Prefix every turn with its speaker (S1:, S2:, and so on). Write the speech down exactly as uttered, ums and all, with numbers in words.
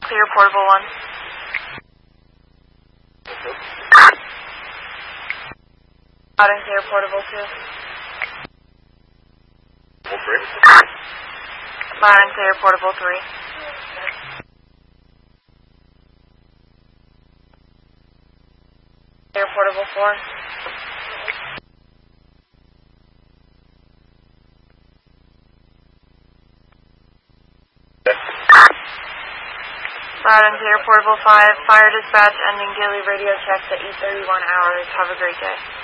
S1: Clear portable one. Loud and clear portable two. Loud and clear portable three. Clear portable four. Loud and clear portable five. Fire dispatch ending daily radio checks at eight thirty-one hours. Have a great day.